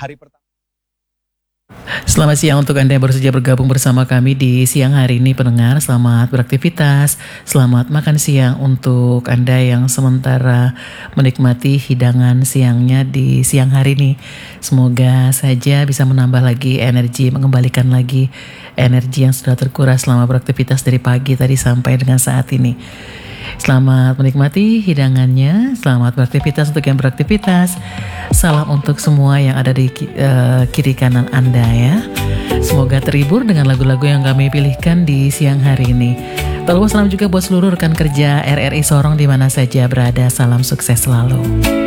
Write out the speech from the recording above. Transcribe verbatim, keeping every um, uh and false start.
hari pertama. Selamat siang untuk Anda yang baru saja bergabung bersama kami di siang hari ini pendengar. Selamat beraktivitas, selamat makan siang untuk Anda yang sementara menikmati hidangan siangnya di siang hari ini. Semoga saja bisa menambah lagi energi, mengembalikan lagi energi yang sudah terkuras selama beraktivitas dari pagi tadi sampai dengan saat ini. Selamat menikmati hidangannya, selamat beraktivitas untuk yang beraktivitas. Salam untuk semua yang ada di uh, kiri kanan Anda ya. Semoga terhibur dengan lagu-lagu yang kami pilihkan di siang hari ini. Terus salam juga buat seluruh rekan kerja R R I Sorong di mana saja berada. Salam sukses selalu.